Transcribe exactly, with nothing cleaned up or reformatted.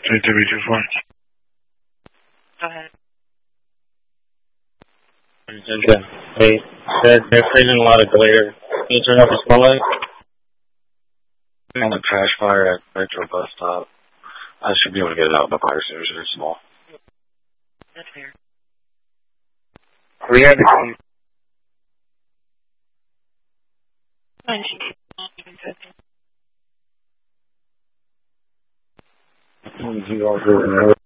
three three two four. Go ahead. Okay. Hey, they're, they're creating a lot of glare. Can you turn off the small light? On the crash fire at Metro bus stop. I should be able to get it out, but fire stairs are small. That's fair. We had to keep. Fine. You all do it.